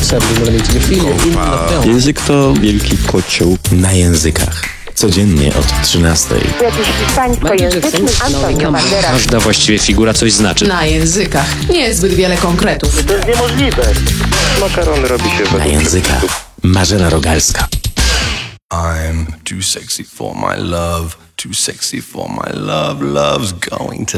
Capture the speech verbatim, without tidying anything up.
seventy millimeter film in the film. Język to wielki kocioł na językach. Codziennie od trzynastej. Jakiś hiszpańskojęzyczny Antonio Banderas. Każda właściwie figura coś znaczy. Na językach. Niezbyt wiele konkretów. To jest niemożliwe. Makarony robi się Na według językach. Marzena Rogalska. I'm too sexy for my love, too sexy for my love, love's going to